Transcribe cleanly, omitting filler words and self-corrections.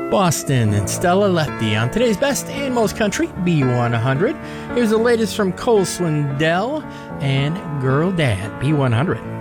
Boston and Stella Lefty on today's best and most country B100. Here's the latest from Cole Swindell and Girl Dad B100.